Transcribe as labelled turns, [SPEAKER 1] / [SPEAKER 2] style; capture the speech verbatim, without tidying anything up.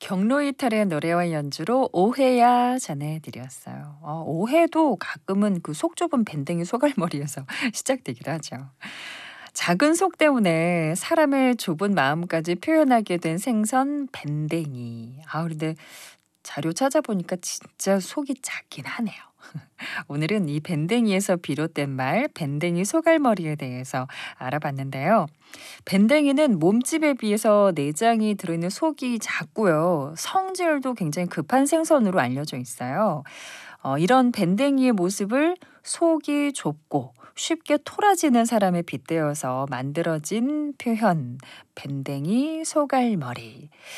[SPEAKER 1] 경로이탈의 노래와 연주로 오해야 전해드렸어요. 어, 오해도 가끔은 그 속 좁은 밴댕이 소갈머리에서 시작되기도 하죠. 작은 속 때문에 사람의 좁은 마음까지 표현하게 된 생선 밴댕이. 아, 그런데 자료 찾아보니까 진짜 속이 작긴 하네요. 오늘은 이 밴댕이에서 비롯된 말, 밴댕이 소갈머리에 대해서 알아봤는데요. 밴댕이는 몸집에 비해서 내장이 들어있는 속이 작고요. 성질도 굉장히 급한 생선으로 알려져 있어요. 어, 이런 밴댕이의 모습을 속이 좁고 쉽게 토라지는 사람에 빗대어서 만들어진 표현, 밴댕이 소갈머리.